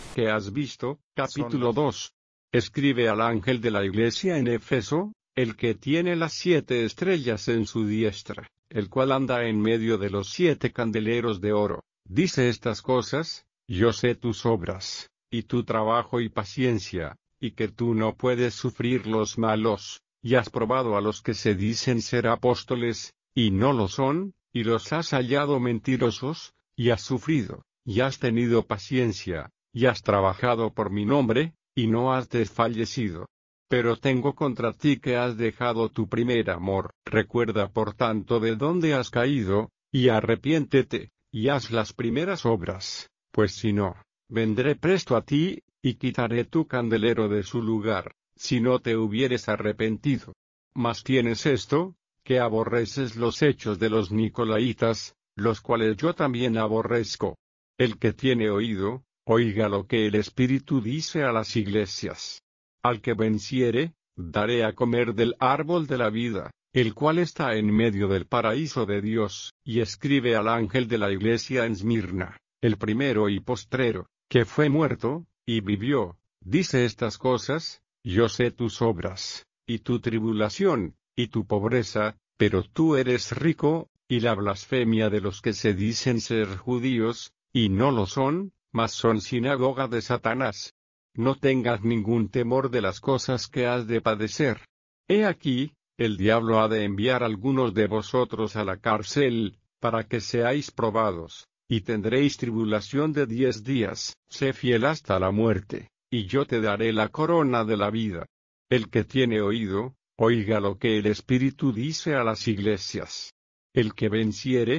que has visto. Capítulo 2. Escribe al ángel de la iglesia en Éfeso, el que tiene las 7 estrellas en su diestra, el cual anda en medio de los 7 candeleros de oro. Dice estas cosas: yo sé tus obras, y tu trabajo y paciencia, y que tú no puedes sufrir los malos, y has probado a los que se dicen ser apóstoles, y no lo son, y los has hallado mentirosos, y has sufrido, y has tenido paciencia, y has trabajado por mi nombre, y no has desfallecido. Pero tengo contra ti que has dejado tu primer amor. Recuerda por tanto de dónde has caído, y arrepiéntete, y haz las primeras obras, pues si no, vendré presto a ti, y quitaré tu candelero de su lugar, si no te hubieres arrepentido. Mas tienes esto, que aborreces los hechos de los nicolaítas, los cuales yo también aborrezco. El que tiene oído, oiga lo que el Espíritu dice a las iglesias. Al que venciere, daré a comer del árbol de la vida, el cual está en medio del paraíso de Dios. Y escribe al ángel de la iglesia en Esmirna, el primero y postrero, que fue muerto, y vivió. Dice estas cosas: yo sé tus obras, y tu tribulación, y tu pobreza, pero tú eres rico, y la blasfemia de los que se dicen ser judíos, y no lo son, mas son sinagoga de Satanás. No tengas ningún temor de las cosas que has de padecer. He aquí, el diablo ha de enviar algunos de vosotros a la cárcel, para que seáis probados, y tendréis tribulación de 10 días. Sé fiel hasta la muerte, y yo te daré la corona de la vida. El que tiene oído, oiga lo que el Espíritu dice a las iglesias. El que venciere,